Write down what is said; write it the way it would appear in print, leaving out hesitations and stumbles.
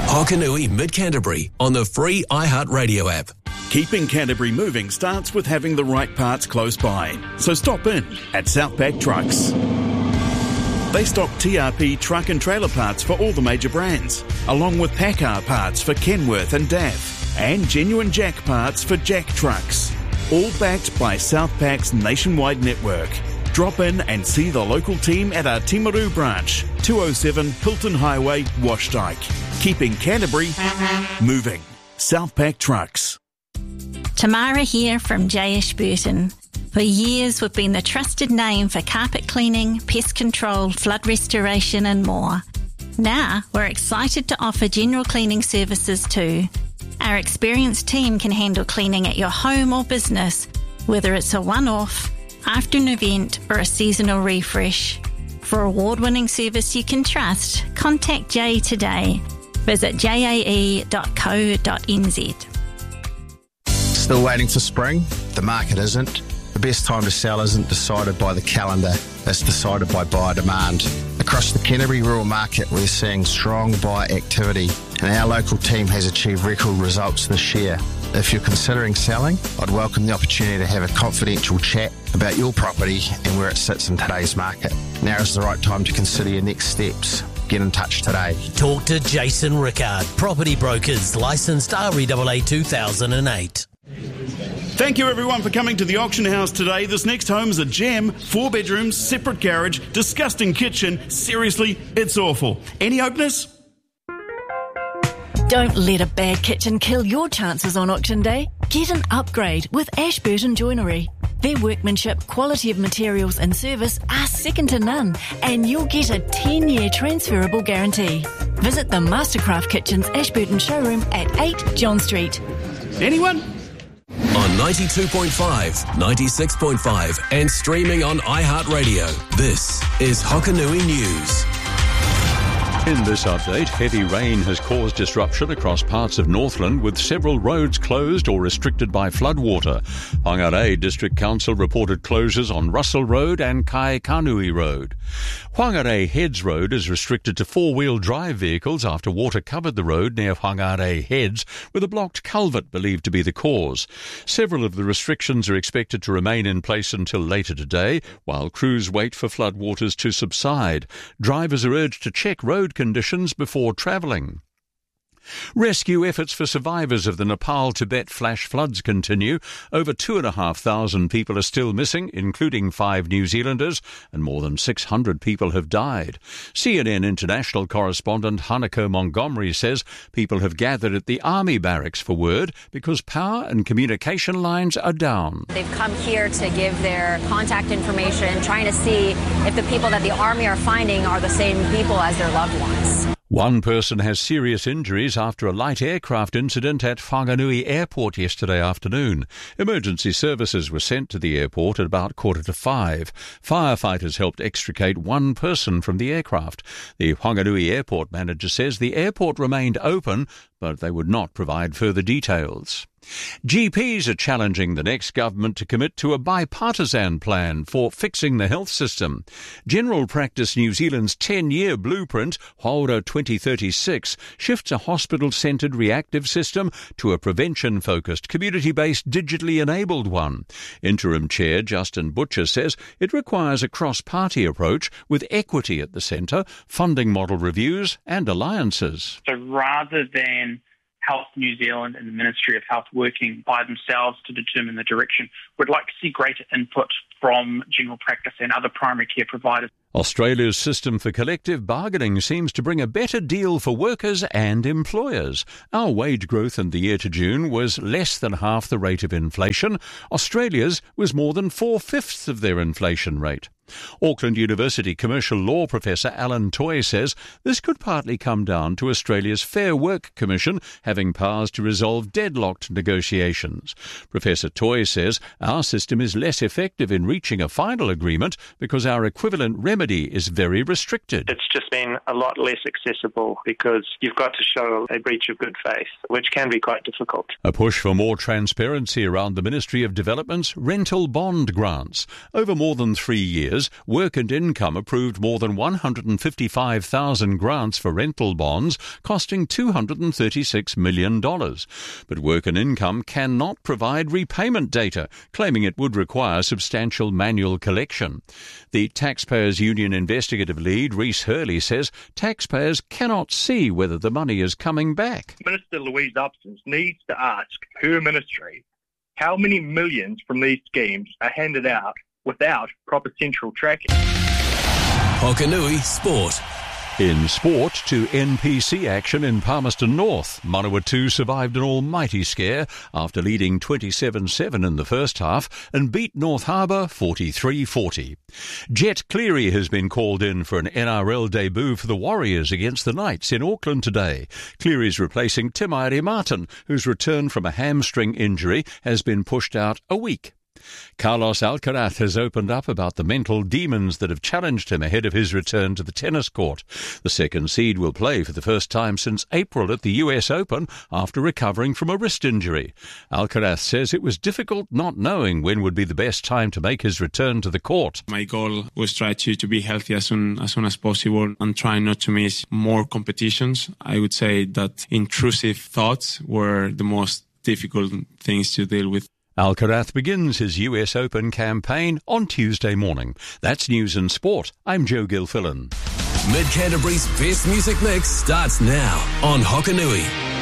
Hokanui Mid-Canterbury on the free iHeartRadio app. Keeping Canterbury moving starts with having the right parts close by. So stop in at Southpack Trucks. They stock TRP truck and trailer parts for all the major brands, along with PACCAR parts for Kenworth and DAF, and genuine Jack parts for Jack trucks. All backed by Southpack's nationwide network. Drop in and see the local team at our Timaru branch, 207 Hilton Highway, Washdyke. Keeping Canterbury moving. Southpack Trucks. Tamara here from J. Ashburton. For years we've been the trusted name for carpet cleaning, pest control, flood restoration and more. Now we're excited to offer general cleaning services too. Our experienced team can handle cleaning at your home or business, whether it's a one-off, after an event or a seasonal refresh. For award-winning service you can trust, contact Jay today. Visit jae.co.nz. Still waiting for spring? The market isn't. The best time to sell isn't decided by the calendar, it's decided by buyer demand. Across the Canterbury rural market, we're seeing strong buyer activity, and our local team has achieved record results this year. If you're considering selling, I'd welcome the opportunity to have a confidential chat about your property and where it sits in today's market. Now is the right time to consider your next steps. Get in touch today. Talk to Jason Rickard, Property Brokers, licensed REAA 2008. Thank you everyone for coming to the auction house today. This next home is a gem, 4 bedrooms, separate garage, disgusting kitchen. Seriously, it's awful. Any openers? Don't let a bad kitchen kill your chances on auction day. Get an upgrade with Ashburton Joinery. Their workmanship, quality of materials and service are second to none, and you'll get a 10-year transferable guarantee. Visit the Mastercraft Kitchens Ashburton showroom at 8 John Street. Anyone? On 92.5, 96.5 and streaming on iHeartRadio. This is Hokanui News. In this update, heavy rain has caused disruption across parts of Northland, with several roads closed or restricted by floodwater. Whangarei District Council reported closures on Russell Road and Kaikanui Road. Whangarei Heads Road is restricted to four-wheel drive vehicles after water covered the road near Whangarei Heads, with a blocked culvert believed to be the cause. Several of the restrictions are expected to remain in place until later today, while crews wait for floodwaters to subside. Drivers are urged to check road conditions before travelling. Rescue efforts for survivors of the Nepal-Tibet flash floods continue. Over 2,500 people are still missing, including 5 New Zealanders, and more than 600 people have died. CNN International correspondent Hanako Montgomery says people have gathered at the army barracks for word because power and communication lines are down. They've come here to give their contact information, trying to see if the people that the army are finding are the same people as their loved ones. One person has serious injuries after a light aircraft incident at Whanganui Airport yesterday afternoon. Emergency services were sent to the airport at about 5:15. Firefighters helped extricate one person from the aircraft. The Whanganui Airport manager says the airport remained open, but they would not provide further details. GPs are challenging the next government to commit to a bipartisan plan for fixing the health system. General Practice New Zealand's 10-year blueprint, Haura 2036, shifts a hospital-centred reactive system to a prevention-focused, community-based, digitally enabled one. Interim Chair Justin Butcher says it requires a cross-party approach with equity at the centre, funding model reviews and alliances. So rather than Health New Zealand and the Ministry of Health working by themselves to determine the direction, we'd like to see greater input from general practice and other primary care providers. Australia's system for collective bargaining seems to bring a better deal for workers and employers. Our wage growth in the year to June was less than half the rate of inflation. Australia's was more than 4/5 of their inflation rate. Auckland University commercial law professor Alan Toy says this could partly come down to Australia's Fair Work Commission having powers to resolve deadlocked negotiations. Professor Toy says our system is less effective in reaching a final agreement because our equivalent remedy remedy is very restricted. It's just been a lot less accessible because you've got to show a breach of good faith, which can be quite difficult. A push for more transparency around the Ministry of Development's rental bond grants. Over more than 3 years, Work and Income approved more than 155,000 grants for rental bonds, costing $236 million. But Work and Income cannot provide repayment data, claiming it would require substantial manual collection. The Taxpayers Union investigative lead, Rhys Hurley, says taxpayers cannot see whether the money is coming back. Minister Louise Upsons needs to ask her ministry how many millions from these schemes are handed out without proper central tracking. Hokanui Sport. In sport, to NPC action in Palmerston North. Manawatu survived an almighty scare after leading 27-7 in the first half and beat North Harbour 43-40. Jet Cleary has been called in for an NRL debut for the Warriors against the Knights in Auckland today. Cleary's replacing Tim Martin, whose return from a hamstring injury has been pushed out a week. Carlos Alcaraz has opened up about the mental demons that have challenged him ahead of his return to the tennis court. The second seed will play for the first time since April at the US Open after recovering from a wrist injury. Alcaraz says it was difficult not knowing when would be the best time to make his return to the court. My goal was try to be healthy as soon as possible and try not to miss more competitions. I would say that intrusive thoughts were the most difficult things to deal with. Alcaraz begins his US Open campaign on Tuesday morning. That's News and Sport. I'm Joe Gilfillan. Mid-Canterbury's best music mix starts now on Hokanui.